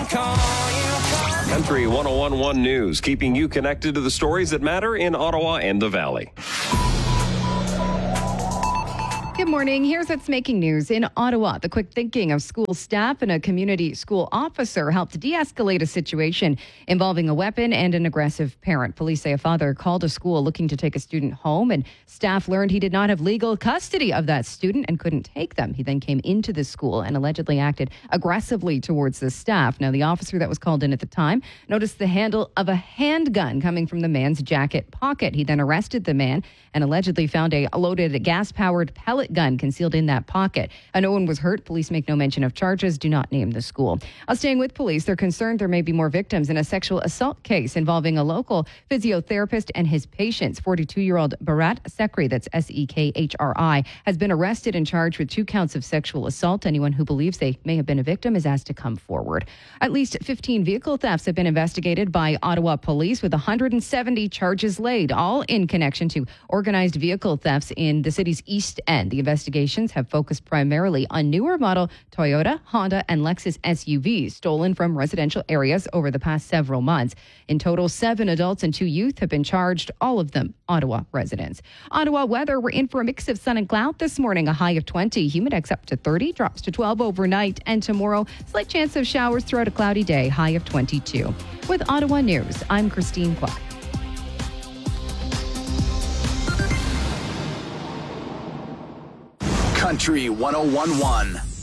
Country 101.1 News, keeping you connected to the stories that matter in Ottawa and the Valley. Good morning. Here's what's making news in Ottawa. The quick thinking of school staff and a community school officer helped de-escalate a situation involving a weapon and an aggressive parent. Police say a father called a school looking to take a student home, and staff learned he did not have legal custody of that student and couldn't take them. He then came into the school and allegedly acted aggressively towards the staff. Now, the officer that was called in at the time noticed the handle of a handgun coming from the man's jacket pocket. He then arrested the man and allegedly found a loaded gas-powered pellet gun concealed in that pocket. No one was hurt. Police make no mention of charges, do not name the school. Staying with police, they're concerned there may be more victims in a sexual assault case involving a local physiotherapist and his patients. 42-year-old Bharat Sekri, that's S-E-K-H-R-I, has been arrested and charged with 2 counts of sexual assault. Anyone who believes they may have been a victim is asked to come forward. At least 15 vehicle thefts have been investigated by Ottawa police, with 170 charges laid, all in connection to organized vehicle thefts in the city's East End. The investigations have focused primarily on newer model Toyota, Honda, and Lexus SUVs stolen from residential areas over the past several months. In total, 7 adults and 2 youth have been charged, all of them Ottawa residents. Ottawa weather, we're in for a mix of sun and cloud this morning, a high of 20, humidex up to 30, drops to 12 overnight, and tomorrow, slight chance of showers throughout a cloudy day, high of 22. With Ottawa News, I'm Christine Clark. Country 101.1.